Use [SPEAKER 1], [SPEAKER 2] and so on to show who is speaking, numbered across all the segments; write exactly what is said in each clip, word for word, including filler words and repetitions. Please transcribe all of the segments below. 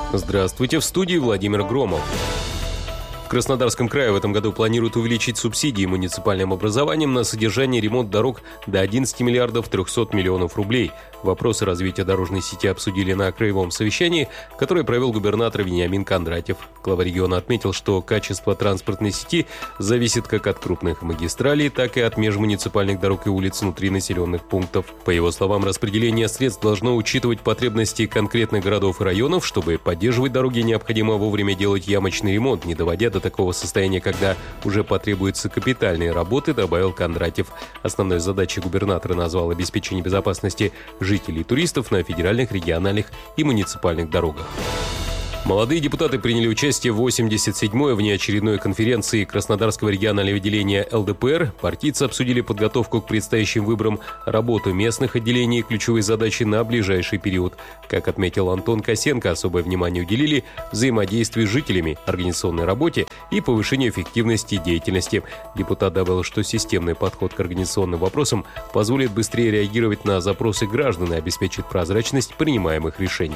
[SPEAKER 1] Здравствуйте, в студии Владимир Громов. В Краснодарском крае в этом году планируют увеличить субсидии муниципальным образованиям на содержание и ремонт дорог до одиннадцати миллиардов трехсот миллионов рублей. Вопросы развития дорожной сети обсудили на краевом совещании, которое провел губернатор Вениамин Кондратьев. Глава региона отметил, что качество транспортной сети зависит как от крупных магистралей, так и от межмуниципальных дорог и улиц внутри населенных пунктов. По его словам, распределение средств должно учитывать потребности конкретных городов и районов. Чтобы поддерживать дороги, необходимо вовремя делать ямочный ремонт, не доводя до такого состояния, когда уже потребуются капитальные работы, добавил Кондратьев. Основной задачей губернатора назвал обеспечение безопасности жителей и туристов на федеральных, региональных и муниципальных дорогах. Молодые депутаты приняли участие в восемьдесят седьмой внеочередной конференции Краснодарского регионального отделения эл дэ пэ эр. Партийцы обсудили подготовку к предстоящим выборам, работу местных отделений и ключевые задачи на ближайший период. Как отметил Антон Косенко, особое внимание уделили взаимодействию с жителями, организационной работе и повышению эффективности деятельности. Депутат добавил, что системный подход к организационным вопросам позволит быстрее реагировать на запросы граждан и обеспечит прозрачность принимаемых решений.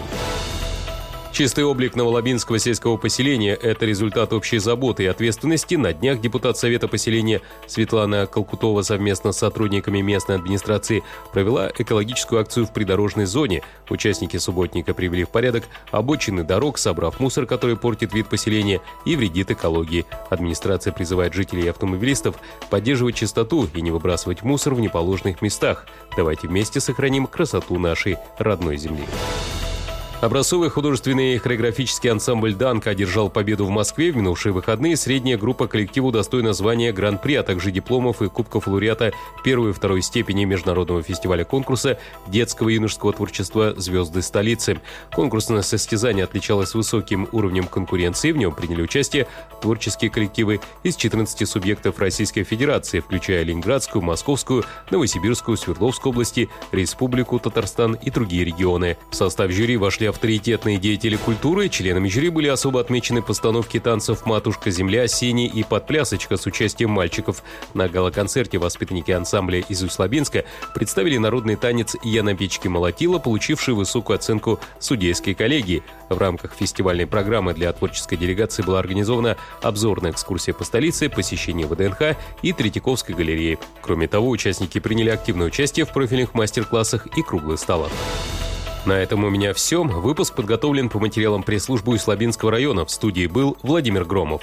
[SPEAKER 1] Чистый облик новолабинского сельского поселения – это результат общей заботы и ответственности. На днях депутат Совета поселения Светлана Колкутова совместно с сотрудниками местной администрации провела экологическую акцию в придорожной зоне. Участники субботника привели в порядок обочины дорог, собрав мусор, который портит вид поселения и вредит экологии. Администрация призывает жителей и автомобилистов поддерживать чистоту и не выбрасывать мусор в неположенных местах. Давайте вместе сохраним красоту нашей родной земли. Образцовый художественный хореографический ансамбль «Данка» одержал победу в Москве. В минувшие выходные средняя группа коллективу удостоена звания Гран-при, а также дипломов и кубков лауреата первой и второй степени международного фестиваля-конкурса детского и юношеского творчества «Звезды столицы». Конкурсное состязание отличалось высоким уровнем конкуренции. В нем приняли участие творческие коллективы из четырнадцати субъектов Российской Федерации, включая Ленинградскую, Московскую, Новосибирскую, Свердловскую области, Республику Татарстан и другие регионы. В состав жюри вошли авторитетные деятели культуры. Членами жюри были особо отмечены постановки танцев «Матушка-Земля», «Синий» и «Подплясочка» с участием мальчиков. На гала-концерте воспитанники ансамбля из Усть-Лабинска представили народный танец «Я на печке молотила», получивший высокую оценку судейской коллегии. В рамках фестивальной программы для творческой делегации была организована обзорная экскурсия по столице, посещение вэ дэ эн ха и Третьяковской галереи. Кроме того, участники приняли активное участие в профильных мастер-классах и круглых столах. На этом у меня все. Выпуск подготовлен по материалам пресс-службы Усть-Лабинского района. В студии был Владимир Громов.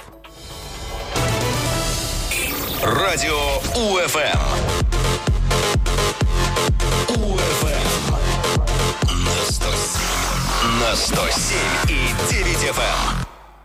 [SPEAKER 2] Радио У Эф Эм. У Эф Эм. На сто семь. На сто семь и девять эф эм.